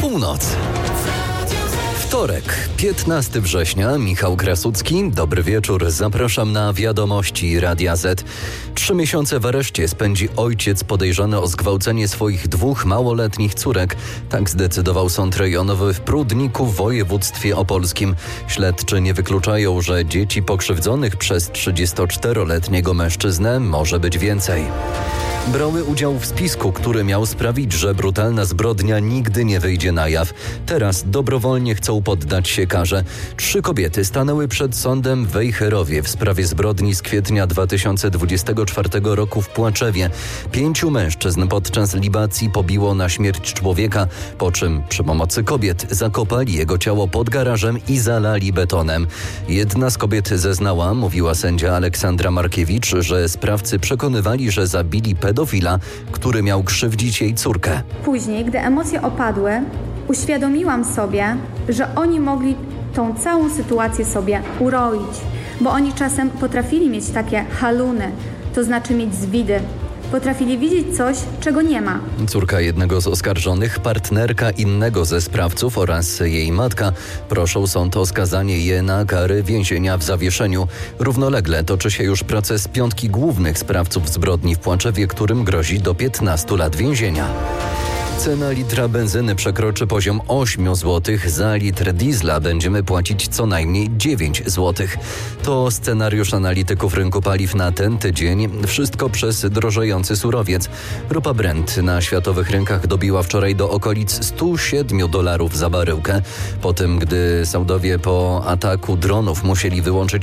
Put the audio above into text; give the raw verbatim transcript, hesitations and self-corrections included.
Północ. Wtorek, piętnastego września, Michał Krasucki. Dobry wieczór, zapraszam na Wiadomości Radia Z. Trzy miesiące w areszcie spędzi ojciec podejrzany o zgwałcenie swoich dwóch małoletnich córek. Tak zdecydował sąd rejonowy w Prudniku w województwie opolskim. Śledczy nie wykluczają, że dzieci pokrzywdzonych przez trzydziestoczteroletniego mężczyznę może być więcej. Brały udział w spisku, który miał sprawić, że brutalna zbrodnia nigdy nie wyjdzie na jaw. Teraz dobrowolnie chcą poddać się karze. Trzy kobiety stanęły przed sądem w Wejherowie w sprawie zbrodni z kwietnia dwa tysiące dwudziestego czwartego roku w Płaczewie. Pięciu mężczyzn podczas libacji pobiło na śmierć człowieka, po czym przy pomocy kobiet zakopali jego ciało pod garażem i zalali betonem. Jedna z kobiet zeznała, mówiła sędzia Aleksandra Markiewicz, że sprawcy przekonywali, że zabili pedofila, który miał krzywdzić jej córkę. Później, gdy emocje opadły, uświadomiłam sobie, że oni mogli tą całą sytuację sobie uroić, bo oni czasem potrafili mieć takie haluny, to znaczy mieć zwidy. Potrafili widzieć coś, czego nie ma. Córka jednego z oskarżonych, partnerka innego ze sprawców oraz jej matka proszą sąd o skazanie je na kary więzienia w zawieszeniu. Równolegle toczy się już proces piątki głównych sprawców zbrodni w Płaczewie, którym grozi do piętnastu lat więzienia. Cena litra benzyny przekroczy poziom osiem złotych, za litr diesla będziemy płacić co najmniej dziewięć złotych. To scenariusz analityków rynku paliw na ten tydzień. Wszystko przez drożejący surowiec. Ropa Brent na światowych rynkach dobiła wczoraj do okolic sto siedem dolarów za baryłkę. Po tym, gdy Saudowie po ataku dronów musieli wyłączyć